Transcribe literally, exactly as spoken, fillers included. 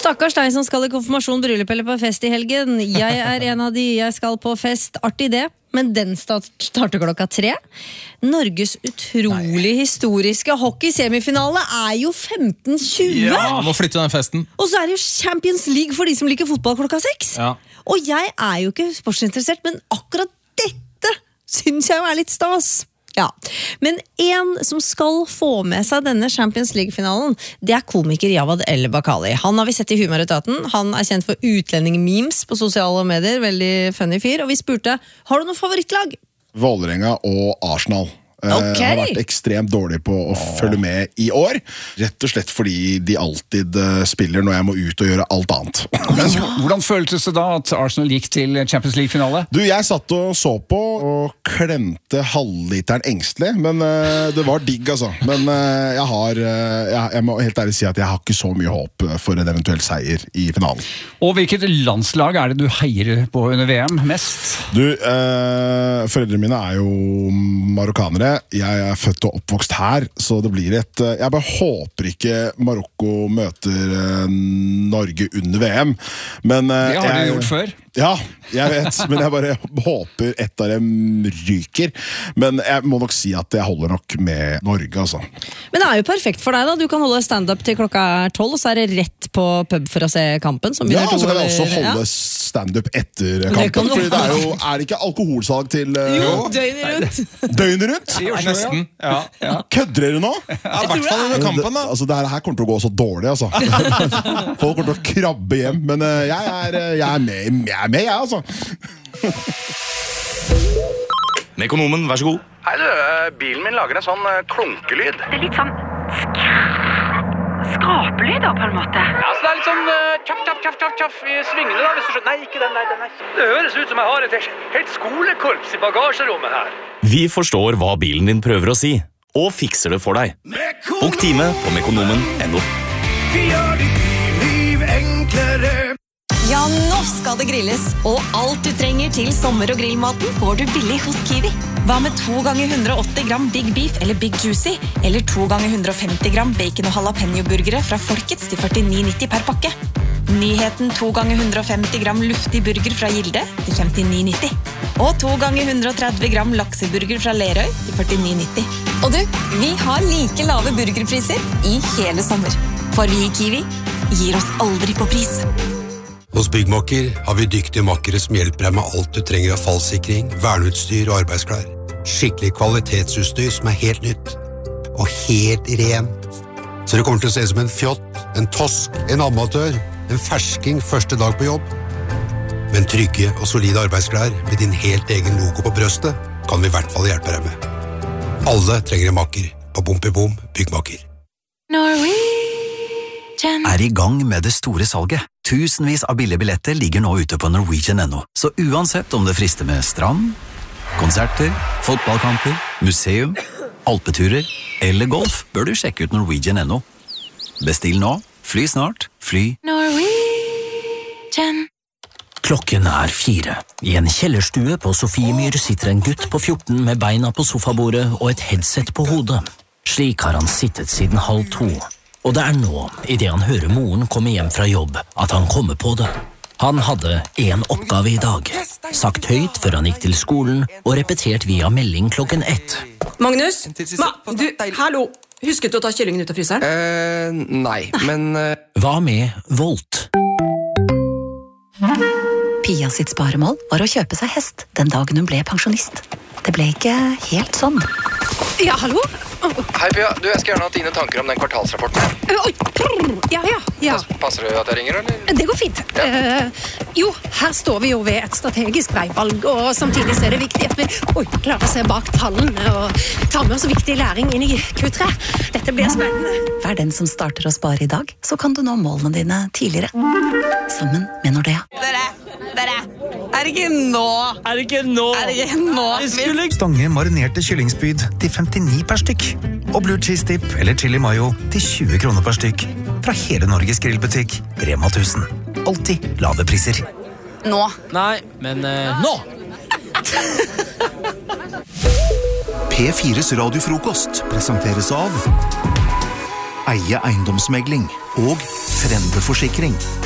Stakkars deg som skal i konfirmasjon, bryllup eller på fest i helgen. Jeg er en av de, jeg skal på fest. Artig det, men den starter klokka tre. Norges utrolig Nei. historiske hockey-semifinale er jo femten tjue. Ja, må flytte den festen. Og så er det jo Champions League for de som liker fotball klokka seks. Ja. Og jeg er jo ikke sportsinteressert, men akkurat dette synes jeg jo er litt stas. Ja, men en som skal få med seg denne Champions League-finalen, det er komiker Javad El-Bakali. Han har vi sett i Humoretaten. Han er kjent for utlending-memes på sosiale medier. Veldig funny fyr. Og vi spurte, har du noen favorittlag? Vålerenga og Arsenal. Okay. Har vært ekstremt dårlig på å følge med i år. Rett og slett fordi de alltid spiller når jeg må ut og gjøre alt annet. Men hvordan føltes det da at Arsenal gikk til Champions League-finale? Du, jeg satt og så på og klemte halvliteren engstelig, men uh, det var digg altså. Men uh, jeg har, uh, jeg, jeg må helt ærlig si at jeg har ikke så mye håp for en eventuell seier i finalen. Og hvilket landslag er det du heier på under V M mest? Du, uh, foreldrene mine er jo marokkanere. Jeg er født og oppvokst her, så det blir et... Jeg bare håper ikke Marokko møter Norge under V M. Men, det har jeg, de gjort før. Ja, jeg vet, men jeg bare håper ett av dem ryker. Men jeg må nok si at jeg holder nok med Norge, altså. Men det er jo perfekt for deg da. Du kan holde stand-up til klokka tolv, og så er det rett på pub for å se kampen. Som ja, så kan jeg også eller, holde ja. stand-up etter kampen. Fordi det er jo, er det ikke alkoholsalg til... Uh, jo, døgnet rundt. Døgnet rundt? Ja, nesten. Ja. Ja. Kødder dere nå? Ja, i hvert fall under kampen da. Altså, det her kommer til å gå så dårlig, altså. Folk kommer til å krabbe hjem, men uh, jeg, er, jeg er med, jeg er med, jeg, altså. Mekonomen, vær så god. Hei du, bilen min lager en sånn klunkelyd. Det er litt sånn skrapelyd da, på en måte. Ja, så det er litt sånn uh, tjaff, tjaff, tjaff, tjaff, tjaff i svingene da, hvis du skjønner. Nei, ikke den, nei, den er. Det høres ut som jeg har et helt skolekorps i bagasjerommet her. Vi forstår hva bilen din prøver å si, og fikser det for deg. Bok time på mekonomen punktum no. Vi gjør ditt liv enklere. Ja, nå skal det grilles, og alt du trenger til sommer- og grillmaten får du billig hos Kiwi. Hva med to ganger hundre og åtti gram Big Beef eller Big Juicy, eller to ganger hundre og femti gram bacon- og jalapeno-burgere fra Folkets til førtini nitti per pakke. Nyheten to ganger hundre og femti gram luftig burger fra Gilde til femtini nitti. Og to ganger hundre og tretti gram lakseburger fra Lerøy til førtini nitti. Og du, vi har like lave burgerpriser i hele sommer. For vi i Kiwi gir oss aldri på pris. Hos Byggmakker har vi dyktige makkere som hjelper deg med alt du trenger av fallsikring, verneutstyr og arbeidsklær. Skikkelig kvalitetsutstyr som er helt nytt. Og helt rent. Så det kommer til å se ut som en fjott, en tosk, en amatør, en fersking første dag på jobb. Men trygge og solide arbeidsklær med din helt egen logo på brøstet kan vi i hvert fall hjelpe deg med. Alle trenger en makker på Bompibom Byggmakker. Er i gang med det store salget. Tusenvis av billige billetter ligger nå ute på Norwegian punktum no. Så uansett om det frister med strand, konserter, fotballkamper, museum, alpeturer eller golf, bør du sjekke ut Norwegian punktum no. Bestill nå, fly snart, fly Norwegian. Klokken er fire. I en kjellerstue på Sofiemyr sitter en gutt på fjorten med beina på sofabordet og et headset på hodet. Slik har han sittet siden halv to. Og det er nå, i det han hører moren komme hjem fra jobb, at han kommer på det. Han hadde en oppgave i dag, sagt høyt før han gikk til skolen, og repetert via melding klokken ett. Magnus? Ma, du, hallo! Husket du å ta kyllingen ut av fryseren? Eh, nei, men... Uh... Hva med Volt? Pia sitt sparemål var å kjøpe seg hest den dagen hun ble pensjonist. Det ble ikke helt sånn. Ja, hallo? Hei Pia, du, jeg skal gjerne ha dine tanker om den kvartalsrapporten. Oi, ja, ja, ja. Passer det at jeg ringer, eller? Det går fint. Ja. Uh, jo, her står vi jo ved et strategisk veivalg, og samtidig er det viktig at vi oi, klarer å se bak tallene og ta med oss viktig læring inn i Q tre. Dette blir spennende. Vær den som starter å spare i dag, så kan du nå målene dine tidligere. Sammen med Nordea. Dere, dere, er det ikke nå? Er det ikke nå? Er det ikke nå? Skulle... Stange marinerte kyllingspyd til femtini per stykk. Og blue cheese dip eller chili mayo til tjue kroner per stykk. Fra hele Norges grillbutikk, Rema tusen. Alltid lave priser. Nå. Nei, men uh, nå! P fires radiofrokost presenteres av Eie eiendomsmegling og Frendeforsikring.